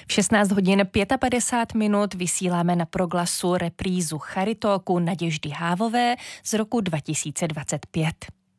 V 16 hodin 55 minut vysíláme na Proglasu reprízu Charitóku Naděždy Hávové z roku 2025.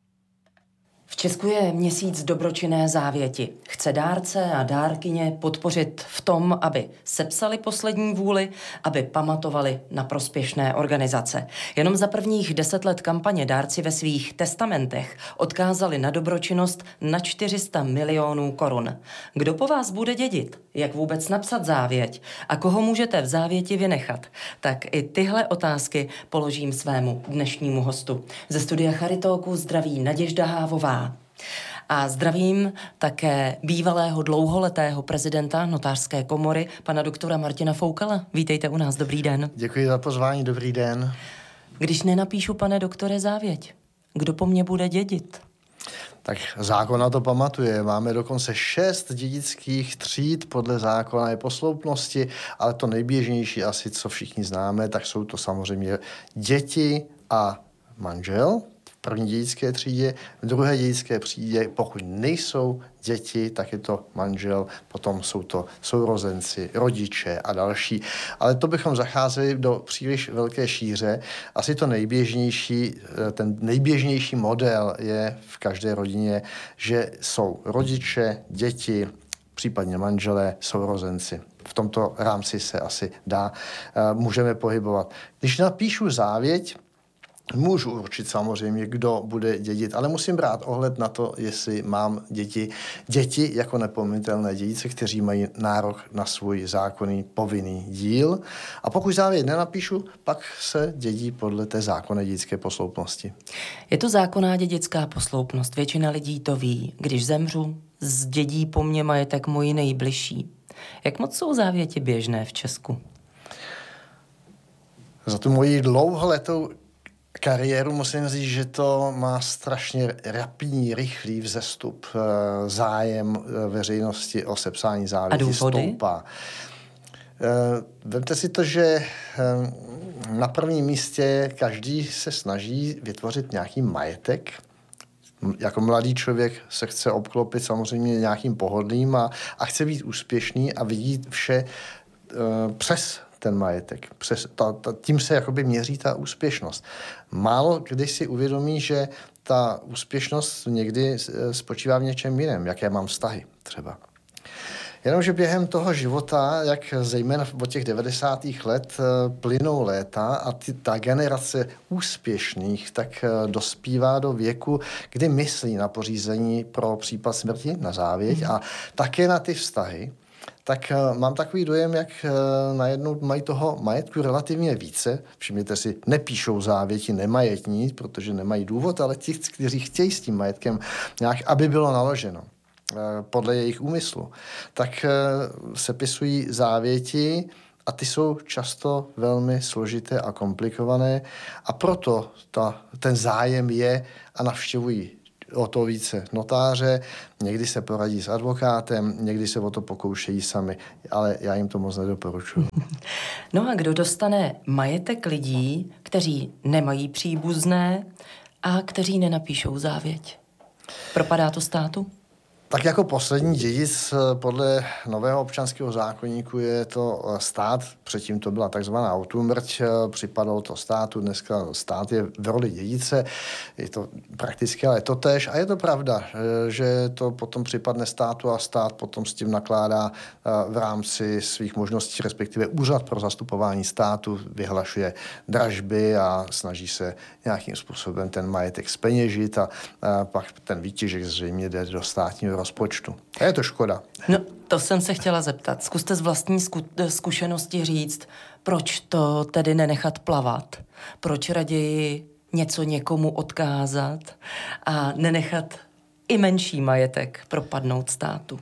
V Česku je měsíc dobročinné závěti. Chce dárce a dárkyně podpořit v tom, aby sepsali poslední vůli, aby pamatovali na prospěšné organizace. Jenom za prvních 10 let kampaně dárci ve svých testamentech odkázali na dobročinnost na 400 milionů korun. Kdo po vás bude dědit? Jak vůbec napsat závěť? A koho můžete v závěti vynechat? Tak i tyhle otázky položím svému dnešnímu hostu. Ze studia Charitóku zdraví Naděžda Hávová. A zdravím také bývalého dlouholetého prezidenta notářské komory, pana doktora Martina Foukala. Vítejte u nás, dobrý den. Děkuji za pozvání, dobrý den. Když nenapíšu, pane doktore, závěť, kdo po mně bude dědit? Tak zákon na to pamatuje. Máme dokonce 6 dědických tříd podle zákona je posloupnosti, ale to nejběžnější asi, co všichni známe, tak jsou to samozřejmě děti a manžel. V první dědické třídě, v druhé dědické třídě, pokud nejsou děti, tak je to manžel, potom jsou to sourozenci, rodiče a další. Ale to bychom zacházeli do příliš velké šíře. Asi to nejběžnější, ten nejběžnější model je v každé rodině, že jsou rodiče, děti, případně manželé, sourozenci. V tomto rámci se asi můžeme pohybovat. Když napíšu závěť, můžu určit samozřejmě, kdo bude dědit, ale musím brát ohled na to, jestli mám děti jako nepominutelné dědice, kteří mají nárok na svůj zákonný povinný díl. A pokud závěť nenapíšu, pak se dědí podle té zákonné dědické posloupnosti. Je to zákonná dědická posloupnost. Většina lidí to ví. Když zemřu, zdědí po mně majetek moji nejbližší. Jak moc jsou závěti běžné v Česku? Za tu moji dlouholetou kariéru musím říct, že to má strašně rapidní, rychlý vzestup. Zájem veřejnosti o sepsání závěti stoupá. Vemte si to, že na prvním místě každý se snaží vytvořit nějaký majetek. Jako mladý člověk se chce obklopit samozřejmě nějakým pohodlím a chce být úspěšný a vidí vše přes ten majetek. Tím se jakoby měří ta úspěšnost. Málo když si uvědomí, že ta úspěšnost někdy spočívá v něčem jiném, jaké mám vztahy třeba. Jenomže během toho života, jak zejména od těch 90. let plynou léta a ta generace úspěšných tak dospívá do věku, kdy myslí na pořízení pro případ smrti, na závěť a také na ty vztahy, tak mám takový dojem, jak najednou mají toho majetku relativně více. Všimněte si, nepíšou závěti nemajetní, protože nemají důvod, ale ti, kteří chtějí s tím majetkem nějak, aby bylo naloženo podle jejich úmyslu, tak sepisují závěti a ty jsou často velmi složité a komplikované a proto ten zájem je a navštěvují o to více notáře, někdy se poradí s advokátem, někdy se o to pokoušejí sami, ale já jim to moc nedoporučuji. No a kdo dostane majetek lidí, kteří nemají příbuzné a kteří nenapíšou závěť? Propadá to státu? Tak jako poslední dědic podle nového občanského zákoníku je to stát, předtím to byla takzvaná autumrť, připadalo to státu, dneska stát je v roli dědice, je to prakticky ale totéž a je to pravda, že to potom připadne státu a stát potom s tím nakládá v rámci svých možností, respektive úřad pro zastupování státu vyhlašuje dražby a snaží se nějakým způsobem ten majetek zpeněžit a pak ten výtěžek zřejmě jde do státního rozpočtu. A je to škoda. No, to jsem se chtěla zeptat. Zkuste z vlastní zkušenosti říct, proč to tedy nenechat plavat? Proč raději něco někomu odkázat a nenechat i menší majetek propadnout státu?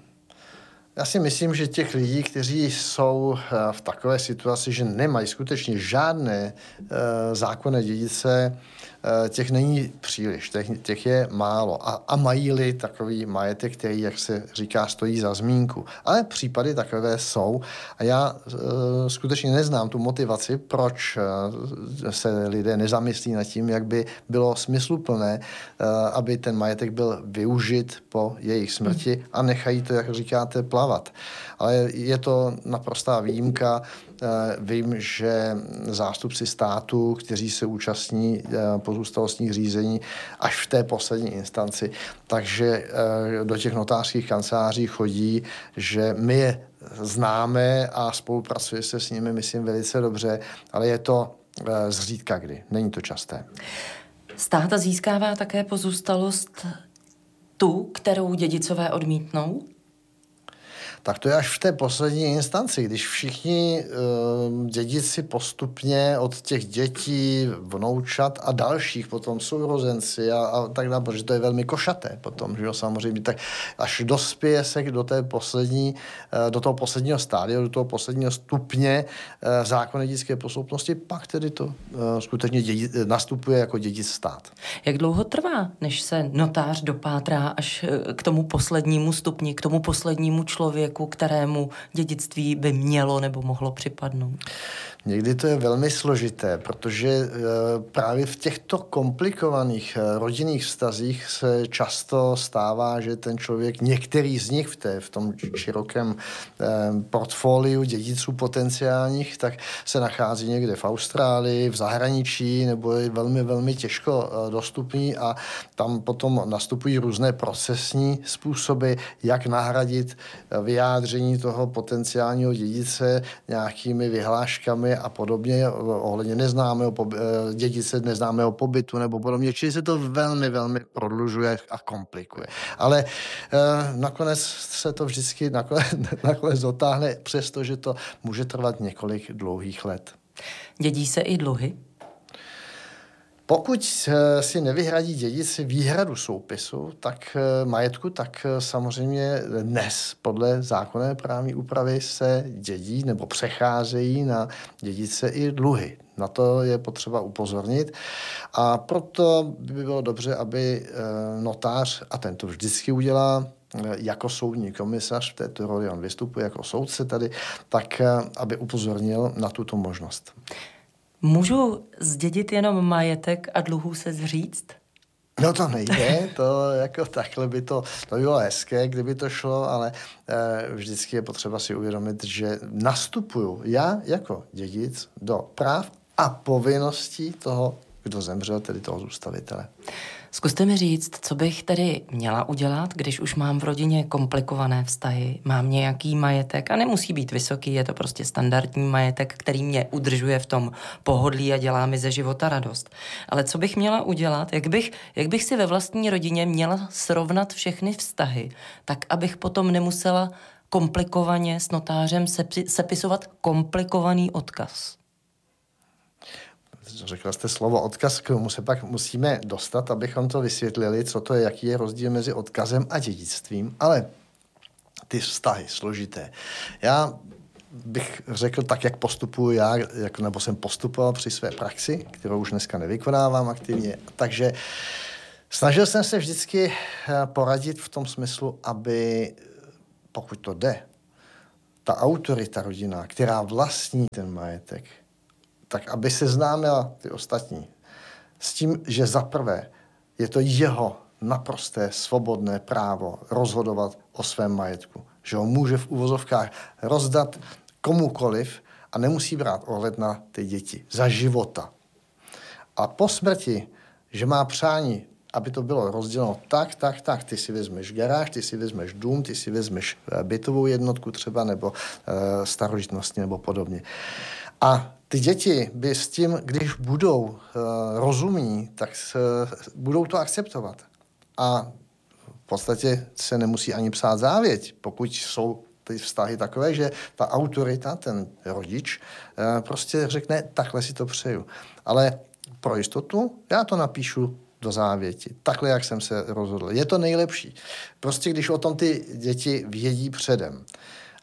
Já si myslím, že těch lidí, kteří jsou v takové situaci, že nemají skutečně žádné zákonné dědice, těch není příliš, těch je málo. A mají-li takový majetek, který, jak se říká, stojí za zmínku. Ale případy takové jsou a já skutečně neznám tu motivaci, proč se lidé nezamyslí nad tím, jak by bylo smysluplné, aby ten majetek byl využit po jejich smrti a nechají to, jak říkáte, plavat. Ale je to naprostá výjimka. Vím, že zástupci státu, kteří se účastní pozůstalostních řízení až v té poslední instanci, takže do těch notářských kanceláří chodí, že my je známe a spolupracuje se s nimi, myslím, velice dobře, ale je to zřídka kdy, není to časté. Stát získává také pozůstalost tu, kterou dědicové odmítnou? Tak to je až v té poslední instanci, když všichni dědici postupně od těch dětí, vnoučat a dalších potom sourozenci a tak dále, protože to je velmi košaté potom, že jo, samozřejmě, tak až dospěje se do toho posledního stádia, do toho posledního stupně zákonné dědické posloupnosti, pak tedy to skutečně nastupuje jako dědic stát. Jak dlouho trvá, než se notář dopátrá až k tomu poslednímu stupni, k tomu poslednímu člověku, kterému dědictví by mělo nebo mohlo připadnout? Někdy to je velmi složité, protože právě v těchto komplikovaných rodinných vztazích se často stává, že ten člověk, některý z nich v tom širokém portfoliu dědiců potenciálních, tak se nachází někde v Austrálii, v zahraničí, nebo je velmi, velmi těžko dostupný a tam potom nastupují různé procesní způsoby, jak nahradit vyjádření toho potenciálního dědice nějakými vyhláškami a podobně ohledně dědice neznámého pobytu nebo podobně. Čili se to velmi, velmi prodlužuje a komplikuje. Ale nakonec se to vždycky nakonec dotáhne, přestože to může trvat několik dlouhých let. Dědí se i dluhy? Pokud si nevyhradí dědici výhradu soupisu, tak majetku, tak samozřejmě dnes podle zákonné právní úpravy se dědí nebo přecházejí na dědice i dluhy. Na to je potřeba upozornit a proto by bylo dobře, aby notář, a ten to vždycky udělá, jako soudní komisař, v této roli on vystupuje jako soudce tady, tak aby upozornil na tuto možnost. Můžu zdědit jenom majetek a dluhů se zříct? No to nejde, to jako takhle by to bylo hezké, kdyby to šlo, ale vždycky je potřeba si uvědomit, že nastupuju já jako dědic do práv a povinností toho, kdo zemřel, tedy toho zůstavitele. Zkuste mi říct, co bych tedy měla udělat, když už mám v rodině komplikované vztahy, mám nějaký majetek a nemusí být vysoký, je to prostě standardní majetek, který mě udržuje v tom pohodlí a dělá mi ze života radost. Ale co bych měla udělat, jak bych si ve vlastní rodině měla srovnat všechny vztahy, tak abych potom nemusela komplikovaně s notářem sepisovat komplikovaný odkaz? Řekla jste slovo odkaz, k tomu se pak musíme dostat, abychom to vysvětlili, co to je, jaký je rozdíl mezi odkazem a dědictvím, ale ty vztahy složité. Já bych řekl tak, jak postupuji já, nebo jsem postupoval při své praxi, kterou už dneska nevykonávám aktivně. Takže snažil jsem se vždycky poradit v tom smyslu, aby, pokud to jde, ta autorita rodinná, která vlastní ten majetek, tak aby seznámila ty ostatní s tím, že zaprvé je to jeho naprosté svobodné právo rozhodovat o svém majetku. Že ho může v uvozovkách rozdat komukoliv a nemusí brát ohled na ty děti za života. A po smrti, že má přání, aby to bylo rozděleno tak, ty si vezmeš garáž, ty si vezmeš dům, ty si vezmeš bytovou jednotku třeba, nebo starožitnostní, nebo podobně. A ty děti by s tím, když budou rozumní, tak budou to akceptovat. A v podstatě se nemusí ani psát závěť, pokud jsou ty vztahy takové, že ta autorita, ten rodič, prostě řekne, takhle si to přeju. Ale pro jistotu já to napíšu do závěti. Takhle, jak jsem se rozhodl. Je to nejlepší. Prostě když o tom ty děti vědí předem.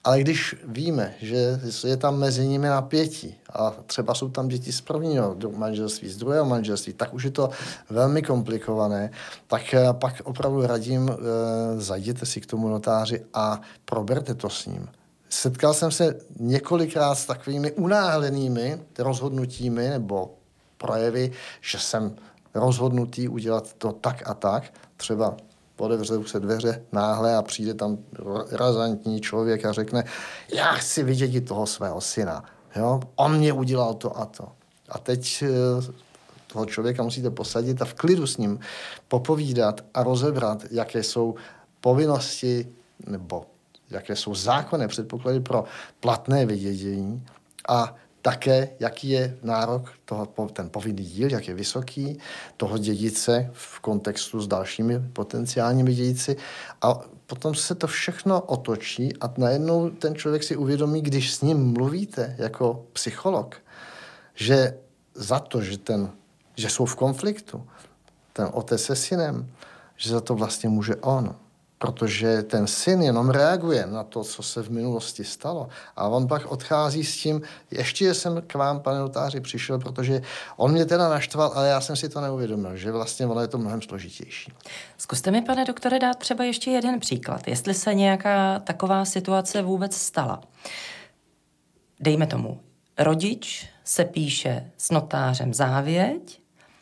Ale když víme, že je tam mezi nimi napětí a třeba jsou tam děti z prvního manželství, z druhého manželství, tak už je to velmi komplikované, tak pak opravdu radím, zajděte si k tomu notáři a proberte to s ním. Setkal jsem se několikrát s takovými unáhlenými rozhodnutími nebo projevy, že jsem rozhodnutý udělat to tak a tak. Třeba otevřou se dveře náhle a přijde tam razantní člověk a řekne, já chci vidět toho svého syna. Jo? On mě udělal to a to. A teď toho člověka musíte posadit a v klidu s ním popovídat a rozebrat, jaké jsou povinnosti nebo jaké jsou zákonné předpoklady pro platné vydědění a také, jaký je nárok ten povinný díl, jak je vysoký, toho dědice v kontextu s dalšími potenciálními dědici. A potom se to všechno otočí a najednou ten člověk si uvědomí, když s ním mluvíte jako psycholog, že za to, že jsou v konfliktu, ten otec se synem, že za to vlastně může on. Protože ten syn jenom reaguje na to, co se v minulosti stalo. A on pak odchází s tím, ještě jsem k vám, pane notáři, přišel, protože on mě teda naštval, ale já jsem si to neuvědomil, že vlastně ono je to mnohem složitější. Zkuste mi, pane doktore, dát třeba ještě jeden příklad. Jestli se nějaká taková situace vůbec stala. Dejme tomu, rodič se píše s notářem závěť,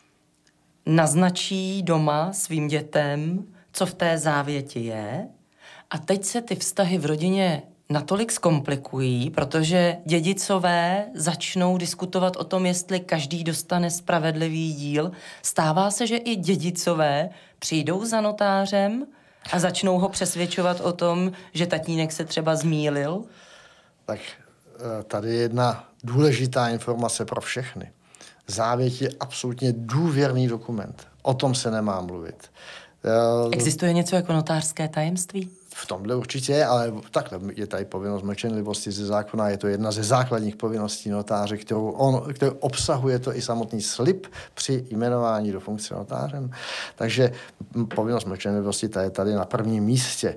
naznačí doma svým dětem, co v té závěti je, a teď se ty vztahy v rodině natolik zkomplikují, protože dědicové začnou diskutovat o tom, jestli každý dostane spravedlivý díl. Stává se, že i dědicové přijdou za notářem a začnou ho přesvědčovat o tom, že tatínek se třeba zmýlil? Tak tady je jedna důležitá informace pro všechny. Závěť je absolutně důvěrný dokument. O tom se nemá mluvit. Existuje něco jako notářské tajemství? V tomhle určitě, ale takhle je tady povinnost mlčenlivosti ze zákona, je to jedna ze základních povinností notáře, kterou obsahuje to i samotný slib při jmenování do funkce notářem. Takže povinnost mlčenlivosti ta je tady na prvním místě.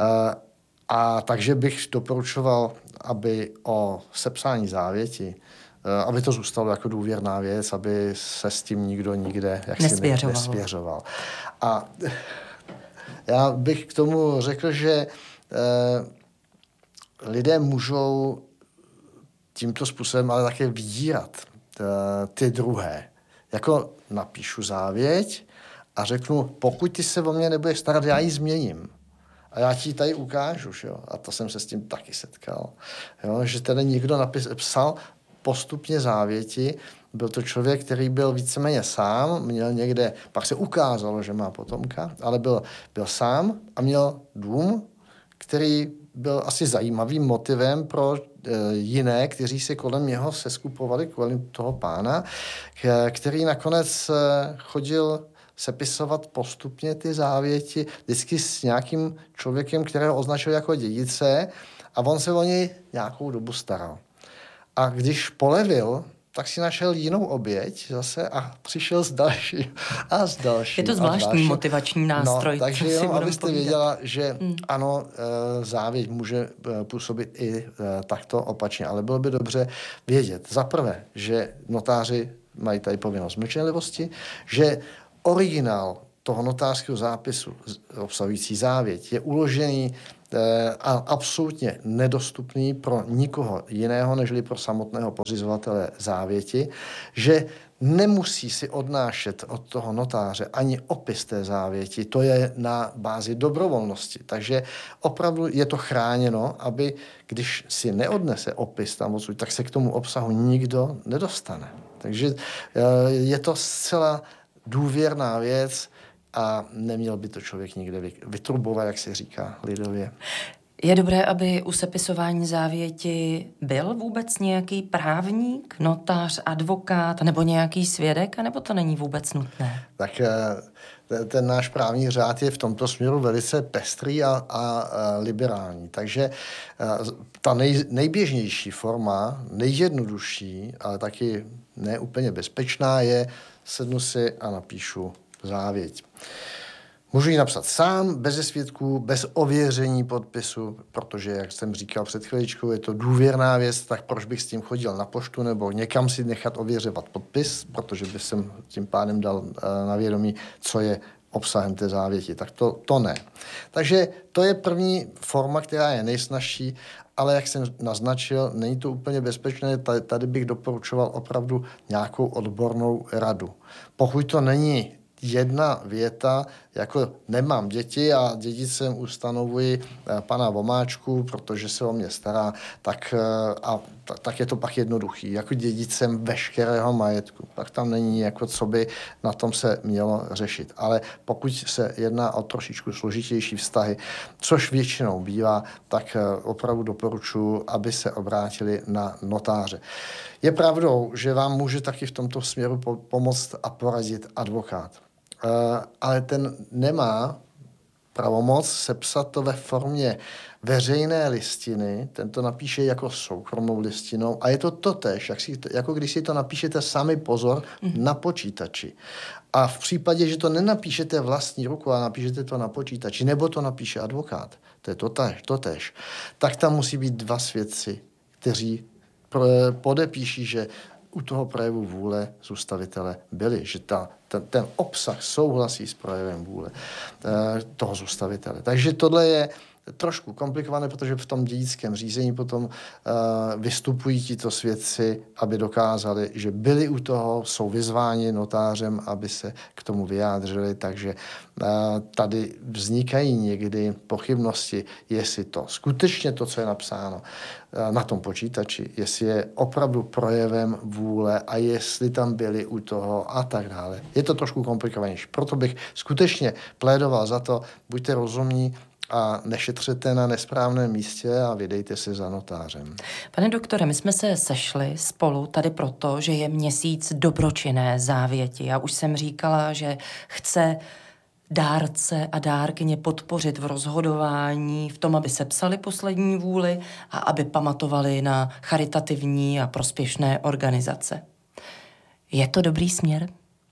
A takže bych doporučoval, aby o sepsání závěti, aby to zůstalo jako důvěrná věc, aby se s tím nikdo nikde nesvěřoval. A já bych k tomu řekl, že lidé můžou tímto způsobem ale také vydírat ty druhé. Jako napíšu závěť a řeknu, pokud ty se o mě nebudeš starat, já ji změním. A já ti tady ukážu, jo? A to jsem se s tím taky setkal. Jo? Že tady někdo psal postupně závěti. Byl to člověk, který byl víceméně sám, měl někde, pak se ukázalo, že má potomka, ale byl sám a měl dům, který byl asi zajímavým motivem pro jiné, kteří se kolem něho seskupovali, kolem toho pána, který nakonec chodil sepisovat postupně ty závěti, vždycky s nějakým člověkem, kterého označil jako dědice, a on se o něj nějakou dobu staral. A když polevil, tak si našel jinou oběť zase a přišel s dalším a s dalším. Je to zvláštní motivační nástroj. No, takže jenom, abyste věděla, že ano, závěť může působit i takto opačně, ale bylo by dobře vědět. Za prvé, že notáři mají tady povinnost mlčenlivosti, že originál toho notářského zápisu obsahující závěť je uložený a absolutně nedostupný pro nikoho jiného, nežli pro samotného pořizovatele závěti, že nemusí si odnášet od toho notáře ani opis té závěti, to je na bázi dobrovolnosti. Takže opravdu je to chráněno, aby když si neodnese opis tam odsud, tak se k tomu obsahu nikdo nedostane. Takže je to zcela důvěrná věc a neměl by to člověk nikde vytrubovat, jak se říká lidově. Je dobré, aby u sepisování závěti byl vůbec nějaký právník, notář, advokát nebo nějaký svědek, anebo to není vůbec nutné? Tak ten náš právní řád je v tomto směru velice pestrý a liberální. Takže ta nejběžnější forma, nejjednodušší, ale taky neúplně bezpečná je sednu si a napíšu závěť. Můžu ji napsat sám, bez svědků, bez ověření podpisu, protože, jak jsem říkal před chviličkou, je to důvěrná věc, tak proč bych s tím chodil na poštu nebo někam si nechat ověřovat podpis, protože bych jsem tím pádem dal na vědomí, co je obsahem té závěti. Tak to ne. Takže to je první forma, která je nejsnažší, ale jak jsem naznačil, není to úplně bezpečné. Tady bych doporučoval opravdu nějakou odbornou radu. Pokud to není jedna věta, jako nemám děti a dědicem ustanovuji pana Vomáčku, protože se o mě stará, tak je to pak jednoduchý. Jako dědicem veškerého majetku. Tak tam není jako co by na tom se mělo řešit. Ale pokud se jedná o trošičku složitější vztahy, což většinou bývá, tak opravdu doporučuji, aby se obrátili na notáře. Je pravdou, že vám může taky v tomto směru pomoct a poradit advokát. Ale ten nemá pravomoc sepsat to ve formě veřejné listiny, ten to napíše jako soukromou listinou a je to totéž, jako když si to napíšete sami, pozor, na počítači. A v případě, že to nenapíšete vlastní rukou a napíšete to na počítači, nebo to napíše advokát, to je totéž, tak tam musí být dva svědci, kteří podepíší, že u toho projevu vůle zůstavitele byli, že ten obsah souhlasí s projevem vůle toho zůstavitele. Takže tohle je trošku komplikované, protože v tom dědickém řízení potom vystupují tito svědci, aby dokázali, že byli u toho, jsou vyzváni notářem, aby se k tomu vyjádřili, takže tady vznikají někdy pochybnosti, jestli to skutečně to, co je napsáno na tom počítači, jestli je opravdu projevem vůle a jestli tam byli u toho a tak dále. Je to trošku komplikovanější. Proto bych skutečně plédoval za to, buďte rozumní, a nešetřete na nesprávném místě a vydejte se za notářem. Pane doktore, my jsme se sešli spolu tady proto, že je měsíc dobročinné závěti. Já už jsem říkala, že chce dárce a dárkyně podpořit v rozhodování, v tom, aby sepsali poslední vůli a aby pamatovali na charitativní a prospěšné organizace. Je to dobrý směr?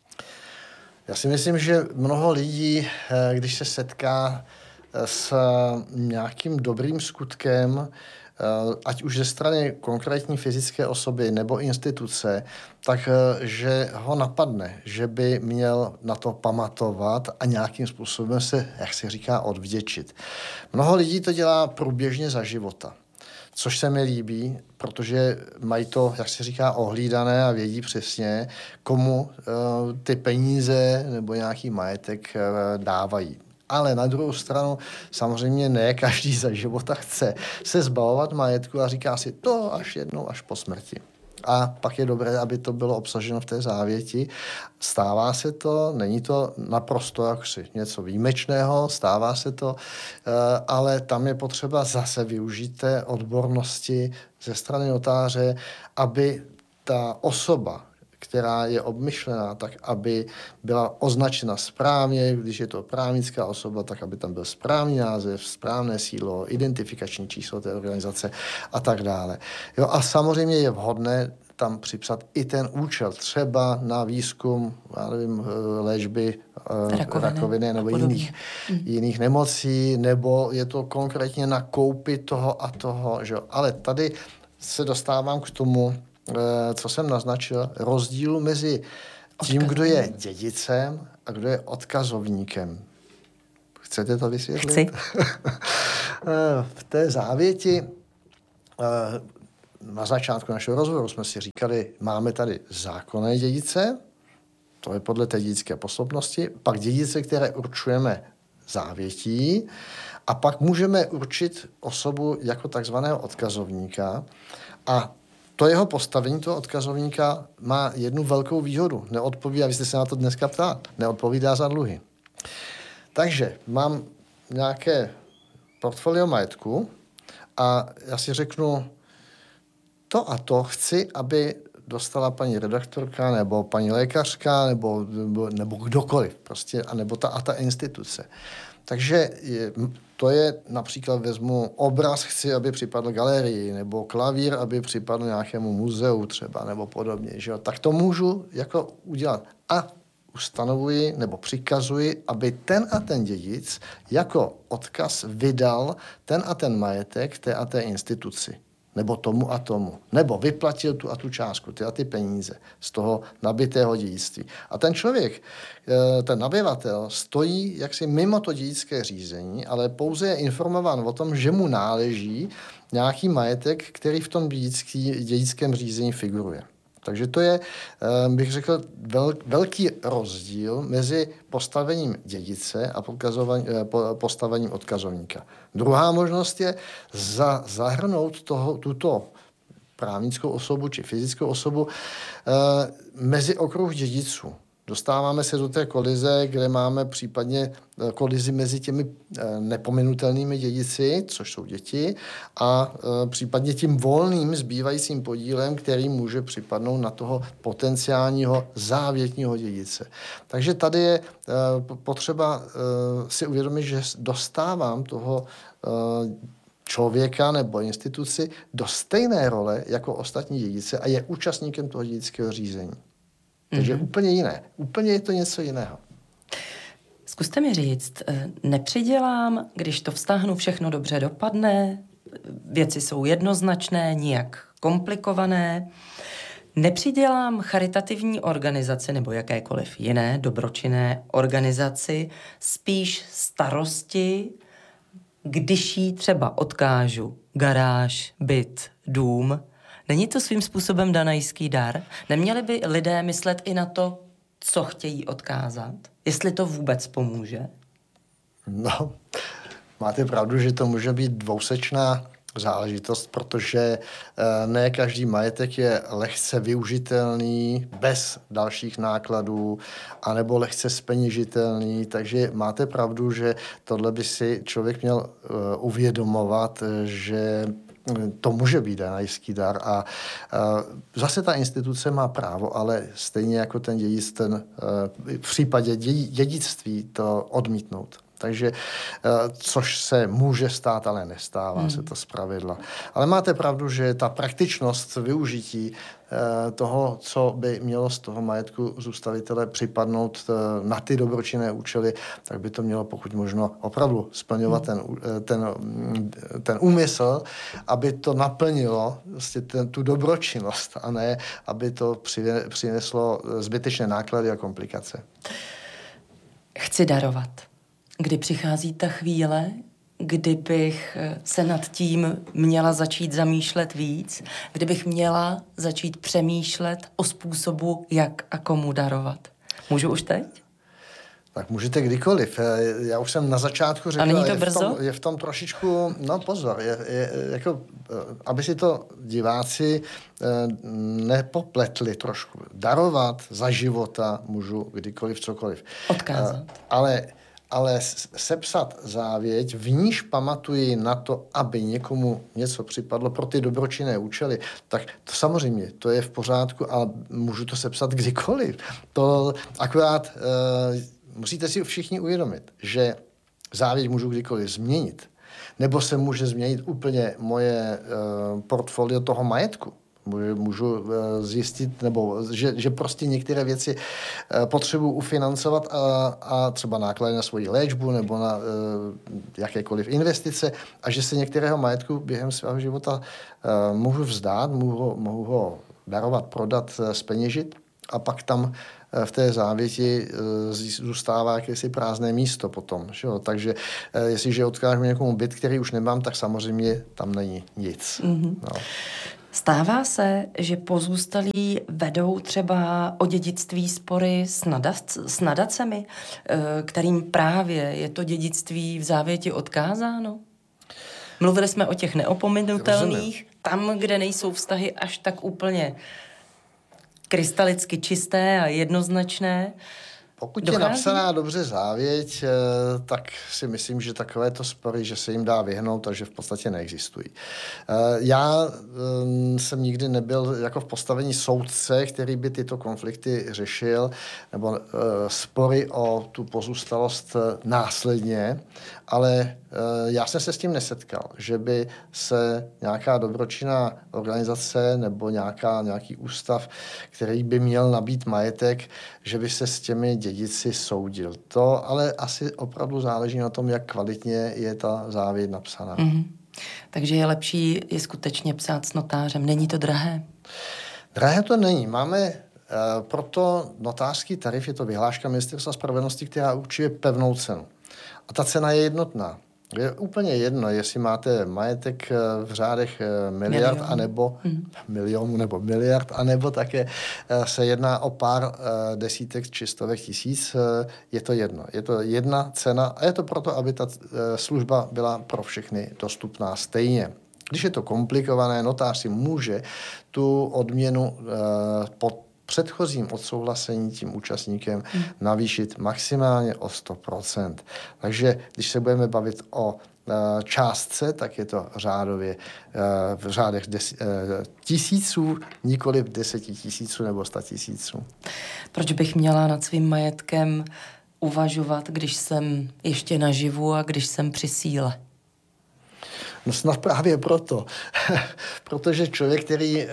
Já si myslím, že mnoho lidí, když se setká s nějakým dobrým skutkem, ať už ze strany konkrétní fyzické osoby nebo instituce, tak že ho napadne, že by měl na to pamatovat a nějakým způsobem se, jak se říká, odvděčit. Mnoho lidí to dělá průběžně za života, což se mi líbí, protože mají to, jak se říká, ohlídané a vědí přesně, komu ty peníze nebo nějaký majetek dávají. Ale na druhou stranu samozřejmě ne každý za života chce se zbavovat majetku a říká si to až jednou, až po smrti. A pak je dobré, aby to bylo obsaženo v té závěti. Stává se to, není to naprosto jaksi něco výjimečného, stává se to, ale tam je potřeba zase využít té odbornosti ze strany notáře, aby ta osoba, která je obmyšlená, tak aby byla označena správně, když je to právnická osoba, tak aby tam byl správný název, správné sídlo, identifikační číslo té organizace a tak dále. Jo, a samozřejmě je vhodné tam připsat i ten účel, třeba na výzkum, já nevím, léčby rakoviny nebo jiných nemocí, nebo je to konkrétně na koupi toho a toho. Že? Ale tady se dostávám k tomu, co jsem naznačil, rozdílu mezi tím, kdo je dědicem a kdo je odkazovníkem. Chcete to vysvětlit? Chci. V té závěti na začátku našeho rozhovoru jsme si říkali, máme tady zákonné dědice, to je podle té dědické posloupnosti, pak dědice, které určujeme závětí a pak můžeme určit osobu jako takzvaného odkazovníka a to jeho postavení, toho odkazovníka, má jednu velkou výhodu. Neodpovídá, vy jste se na to dneska ptali, neodpovídá za dluhy. Takže mám nějaké portfolio majetku a já si řeknu, to a to chci, aby dostala paní redaktorka, nebo paní lékařka, nebo kdokoliv, prostě, anebo ta a ta instituce. Takže to je například vezmu obraz, chci, aby připadl galerii, nebo klavír, aby připadl nějakému muzeu třeba, nebo podobně. Že jo? Tak to můžu jako udělat. A ustanovuji nebo přikazuji, aby ten a ten dědic jako odkaz vydal ten a ten majetek té a té instituci. Nebo tomu a tomu. Nebo vyplatil tu a tu částku, ty a ty peníze z toho nabitého dědictví. A ten člověk, ten nabyvatel, stojí jaksi mimo to dědické řízení, ale pouze je informován o tom, že mu náleží nějaký majetek, který v tom dědickém řízení figuruje. Takže to je, bych řekl, velký rozdíl mezi postavením dědice a postavením odkazovníka. Druhá možnost je zahrnout tuto právnickou osobu či fyzickou osobu mezi okruh dědiců. Dostáváme se do té kolize, kde máme případně kolizi mezi těmi nepominutelnými dědici, což jsou děti, a případně tím volným zbývajícím podílem, který může připadnout na toho potenciálního závětního dědice. Takže tady je potřeba si uvědomit, že dostávám toho člověka nebo instituci do stejné role jako ostatní dědice a je účastníkem toho dědického řízení. Takže úplně jiné. Úplně je to něco jiného. Zkuste mi říct, nepřidělám, když to vztáhnu, všechno dobře dopadne, věci jsou jednoznačné, nijak komplikované, nepřidělám charitativní organizaci nebo jakékoliv jiné dobročinné organizaci spíš starosti, když jí třeba odkážu garáž, byt, dům. Není to svým způsobem danajský dar? Neměli by lidé myslet i na to, co chtějí odkázat? Jestli to vůbec pomůže? No, máte pravdu, že to může být dvousečná záležitost, protože ne každý majetek je lehce využitelný bez dalších nákladů, anebo lehce zpeněžitelný, takže máte pravdu, že tohle by si člověk měl uvědomovat, že to může být danajský dar a zase ta instituce má právo, ale stejně jako ten dědic, v případě dědictví to odmítnout. Takže, což se může stát, ale nestává se to zpravidla. Ale máte pravdu, že ta praktičnost využití toho, co by mělo z toho majetku zůstavitele připadnout na ty dobročinné účely, tak by to mělo pokud možno opravdu splňovat ten úmysl, aby to naplnilo vlastně tu dobročinnost a ne, aby to přineslo zbytečné náklady a komplikace. Chci darovat. Kdy přichází ta chvíle, kdybych se nad tím měla začít zamýšlet víc, kdybych měla začít přemýšlet o způsobu, jak a komu darovat. Můžu už teď? Tak můžete kdykoliv. Já už jsem na začátku řekl, a není to brzo? Je v tom trošičku, no pozor, jako, aby si to diváci nepopletli trošku. Darovat za života můžu kdykoliv, cokoliv. Odkázat. Ale sepsat závěť, v níž pamatuji na to, aby někomu něco připadlo pro ty dobročinné účely, tak to samozřejmě, to je v pořádku, ale můžu to sepsat kdykoliv. To akorát musíte si všichni uvědomit, že závěť můžu kdykoliv změnit, nebo se může změnit úplně moje portfolio toho majetku. Můžu zjistit, nebo že prostě některé věci potřebuji ufinancovat a třeba náklady na svoji léčbu nebo na jakékoliv investice a že se některého majetku během svého života můžu vzdát, mohu ho darovat, prodat, zpeněžit a pak tam v té závěti zůstává jakési prázdné místo potom. Že jo? Takže jestliže odkážu někomu byt, který už nemám, tak samozřejmě tam není nic. Mm-hmm. No. Stává se, že pozůstalí vedou třeba o dědictví spory s nadacemi, kterým právě je to dědictví v závěti odkázáno? Mluvili jsme o těch neopominutelných, tam, kde nejsou vztahy až tak úplně krystalicky čisté a jednoznačné. Pokud Dochází? je napsaná dobře závěť, tak si myslím, že takovéto spory, že se jim dá vyhnout a že v podstatě neexistují. Já jsem nikdy nebyl jako v postavení soudce, který by tyto konflikty řešil, nebo spory o tu pozůstalost následně, ale já jsem se s tím nesetkal, že by se nějaká dobročinná organizace nebo nějaký ústav, který by měl nabít majetek, že by se s těmi dědici soudil. To ale asi opravdu záleží na tom, jak kvalitně je ta závěť napsaná. Mm-hmm. Takže je lepší je skutečně psát s notářem. Není to drahé? Drahé to není. Máme proto notářský tarif, je to vyhláška Ministerstva spravedlnosti, která určuje pevnou cenu. A ta cena je jednotná. Je úplně jedno, jestli máte majetek v řádech miliard, anebo milionů nebo miliard, anebo také se jedná o pár desítek či stovek tisíc, je to jedno. Je to jedna cena a je to proto, aby ta služba byla pro všechny dostupná stejně. Když je to komplikované, notář si může tu odměnu pod předchozím odsouhlasení tím účastníkem navýšit maximálně o 100%. Takže když se budeme bavit o částce, tak je to řádově v řádech tisíců, nikoli 10 000 nebo 100 000. Proč bych měla nad svým majetkem uvažovat, když jsem ještě naživu a když jsem při síle? No snad právě proto. Protože člověk, který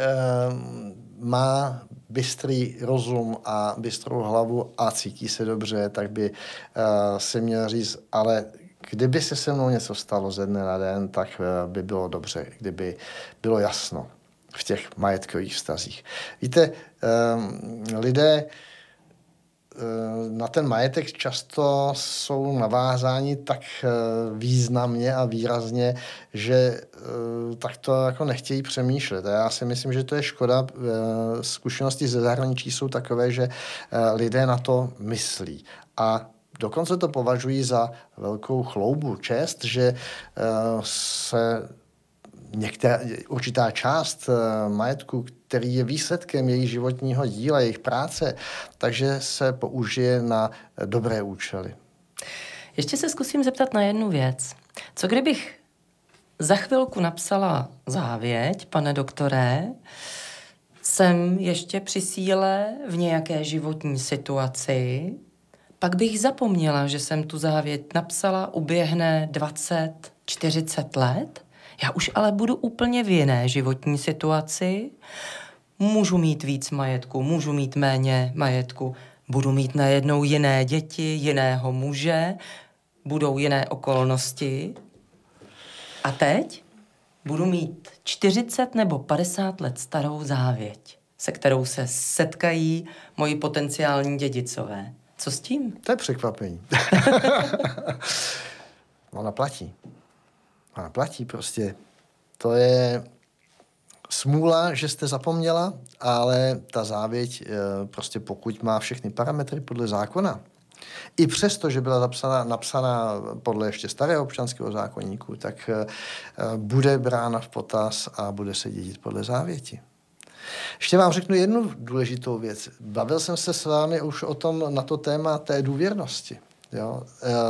má bystrý rozum a bystrou hlavu a cítí se dobře, tak by se měl říct, ale kdyby se mnou něco stalo ze dne na den, tak by bylo dobře, kdyby bylo jasno v těch majetkových vztazích. Víte, lidé na ten majetek často jsou navázáni tak významně a výrazně, že tak to jako nechtějí přemýšlet. A já si myslím, že to je škoda. Zkušenosti ze zahraničí jsou takové, že lidé na to myslí. A dokonce to považují za velkou chloubu, čest, že se určitá část majetku, který je výsledkem jejich životního díla, jejich práce, takže se použije na dobré účely. Ještě se zkusím zeptat na jednu věc. Co kdybych za chvilku napsala závěť, pane doktore, jsem ještě při síle v nějaké životní situaci, pak bych zapomněla, že jsem tu závěť napsala, uběhne 20, 40 let, já už ale budu úplně v jiné životní situaci, můžu mít víc majetku, můžu mít méně majetku, budu mít najednou jiné děti, jiného muže, budou jiné okolnosti. A teď budu mít 40 nebo 50 let starou závěť, se kterou se setkají moji potenciální dědicové. Co s tím? To je překvapení. Ona platí. Ona platí prostě. To je smůla, že jste zapomněla, ale ta závěť prostě pokud má všechny parametry podle zákona, i přesto, že byla napsaná podle ještě starého občanského zákoníku, tak bude brána v potaz a bude se dědit podle závěti. Ještě vám řeknu jednu důležitou věc. Bavil jsem se s vámi už o tom na to téma té důvěrnosti. Jo?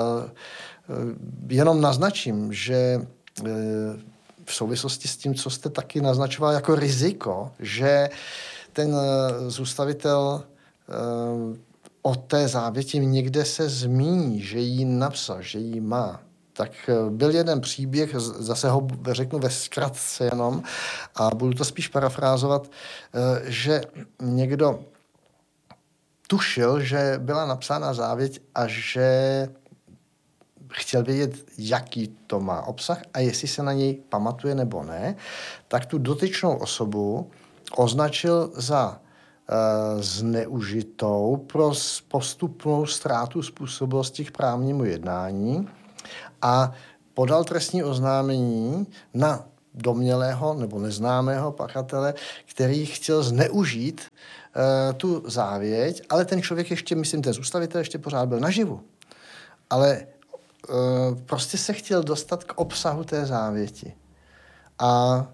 Jenom naznačím, že v souvislosti s tím, co jste taky naznačoval jako riziko, že ten zůstavitel o té závěti někde se zmíní, že ji napsal, že ji má. Tak byl jeden příběh, zase ho řeknu ve zkratce jenom, a budu to spíš parafrázovat, že někdo tušil, že byla napsána závěť a že chtěl vědět, jaký to má obsah a jestli se na něj pamatuje nebo ne, tak tu dotyčnou osobu označil za zneužitou pro postupnou ztrátu způsobilosti k právnímu jednání a podal trestní oznámení na domnělého nebo neznámého pachatele, který chtěl zneužít tu závěť, ale ten člověk ještě, myslím, ten zůstavitel ještě pořád byl naživu. Ale prostě se chtěl dostat k obsahu té závěti. A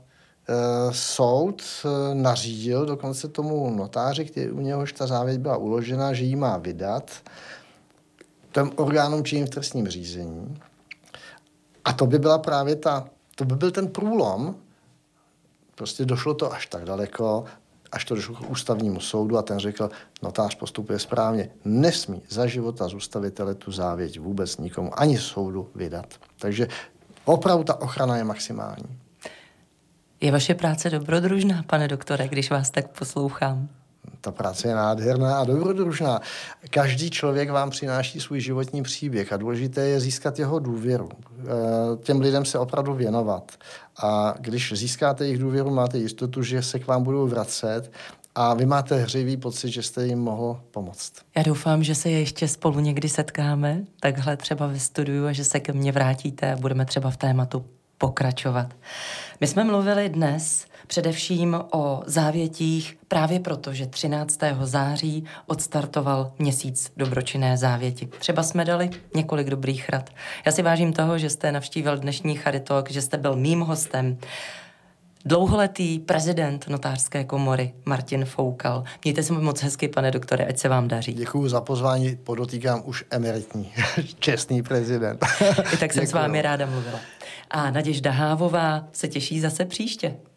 soud nařídil dokonce tomu notáři, u něhož ta závěť byla uložena, že ji má vydat těm orgánům činným v trestním řízení. A to by byla právě to by byl ten průlom. Prostě došlo to až tak daleko, až to došlo k ústavnímu soudu a ten řekl, notář postupuje správně, nesmí za života zůstavitele tu závěť vůbec nikomu, ani soudu vydat. Takže opravdu ta ochrana je maximální. Je vaše práce dobrodružná, pane doktore, když vás tak poslouchám? Ta práce je nádherná a dobrodružná. Každý člověk vám přináší svůj životní příběh a důležité je získat jeho důvěru. Těm lidem se opravdu věnovat. A když získáte jejich důvěru, máte jistotu, že se k vám budou vracet a vy máte hřejivý pocit, že jste jim mohl pomoct. Já doufám, že se ještě spolu někdy setkáme, takhle třeba ve studiu a že se ke mně vrátíte a budeme třeba v tématu pokračovat. My jsme mluvili dnes především o závětích právě proto, že 13. září odstartoval měsíc dobročinné závěti. Třeba jsme dali několik dobrých rad. Já si vážím toho, že jste navštívil dnešní Charitalk, že jste byl mým hostem. Dlouholetý prezident notářské komory Martin Foukal. Mějte se moc hezky, pane doktore, ať se vám daří. Děkuju za pozvání, podotýkám už emeritní, čestný prezident. I tak jsem s vámi ráda mluvila. A Naděžda Hávová se těší zase příště.